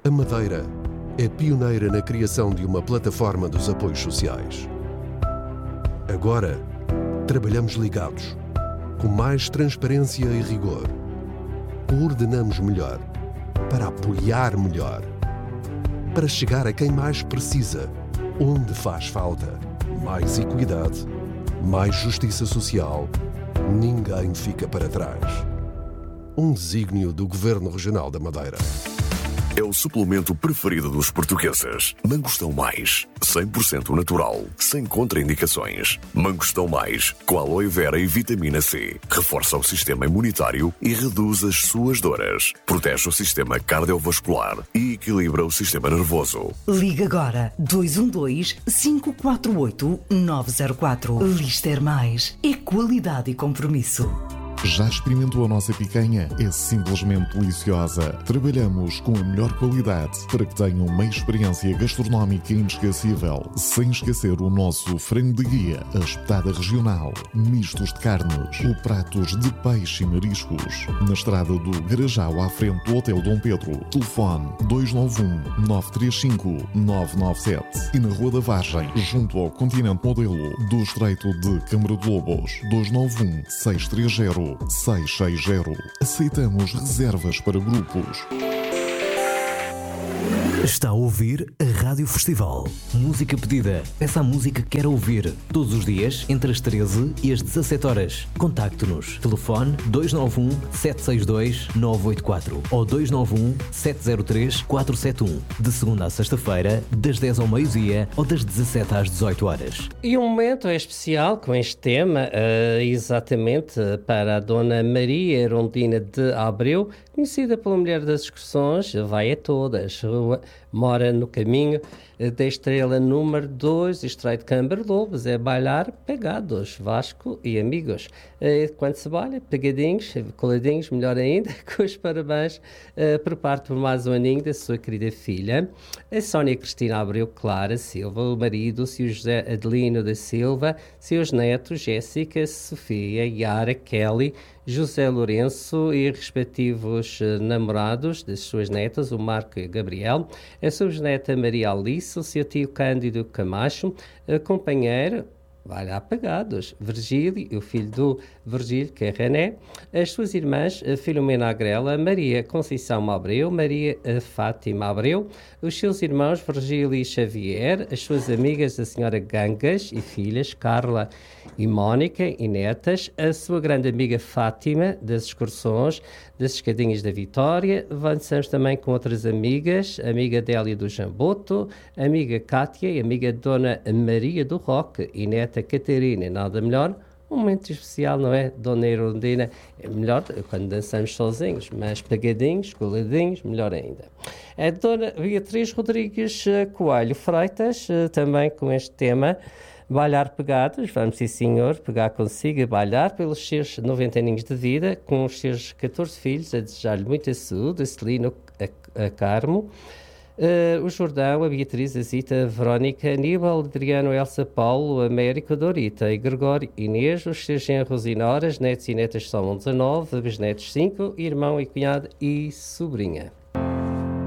A Madeira é pioneira na criação de uma plataforma dos apoios sociais. Agora, trabalhamos ligados, com mais transparência e rigor. Coordenamos melhor, para apoiar melhor, para chegar a quem mais precisa, onde faz falta. Mais equidade, mais justiça social, ninguém fica para trás. Um desígnio do Governo Regional da Madeira. É o suplemento preferido dos portugueses. Mangostão Mais, 100% natural, sem contraindicações. Mangostão Mais, com aloe vera e vitamina C. Reforça o sistema imunitário e reduz as suas dores. Protege o sistema cardiovascular e equilibra o sistema nervoso. Liga agora 212-548-904. Lister Mais. É qualidade e compromisso. Já experimentou a nossa picanha? É simplesmente deliciosa. Trabalhamos com a melhor qualidade para que tenham uma experiência gastronómica inesquecível. Sem esquecer o nosso frango de guia, a espetada regional, mistos de carnes ou pratos de peixe e mariscos. Na estrada do Garajal, à frente do Hotel Dom Pedro. Telefone 291-935-997. E na Rua da Vargem, junto ao Continente Modelo do Estreito de Câmara de Lobos. 291-630-660. Aceitamos reservas para grupos. Está a ouvir a Rádio Festival. Música pedida. Peça a música que quer ouvir. Todos os dias, entre as 13 e as 17 horas. Contacte-nos. Telefone 291-762-984 ou 291-703-471. De segunda a sexta-feira, das 10 ao meio-dia ou das 17 às 18 horas. E um momento é especial com este tema, exatamente para a Dona Maria Erundina de Abreu, conhecida pela Mulher das Excursões, vai a todas. Mora no caminho da estrela número 2, Estreito de Câmara de Lobos, é bailar pegados, Vasco e amigos. Quando se baila, pegadinhos, coladinhos, melhor ainda, com os parabéns por parte por mais um aninho da sua querida filha, a Sónia Cristina Abreu Clara Silva, o marido, seu José Adelino da Silva, seus netos, Jéssica, Sofia, Yara, Kelly, José Lourenço e respectivos namorados das suas netas, o Marco e a Gabriel, a sua neta Maria Alice, o seu tio Cândido Camacho, a companheira, vai lá apagados, Virgílio, o filho do Virgílio, que é René, as suas irmãs, a Filomena Agrela, Maria Conceição Abreu, Maria Fátima Abreu, os seus irmãos Virgílio e Xavier, as suas amigas, a senhora Gangas e filhas, Carla e Mónica e netas, a sua grande amiga Fátima, das excursões, das escadinhas da Vitória. Avançamos também com outras amigas, a amiga Délia do Jamboto, a amiga Cátia e a amiga Dona Maria do Roque e neta Catarina. Nada melhor, um momento especial, não é, Dona Erundina? É melhor quando dançamos sozinhos, mas pegadinhos, coladinhos, melhor ainda. A Dona Beatriz Rodrigues Coelho Freitas, também com este tema, bailar pegados, vamos sim senhor, pegar consigo e bailar pelos seus 90 aninhos de vida, com os seus 14 filhos, a desejar-lhe muita saúde, a Celino, a Carmo, o Jordão, a Beatriz, a Zita, a Verónica, Aníbal, Adriano, Elsa, Paulo, Américo, Dorita e Gregório, Inês, os seus genros e noras, netos e netas somam 19, bisnetos 5, irmão e cunhado e sobrinha.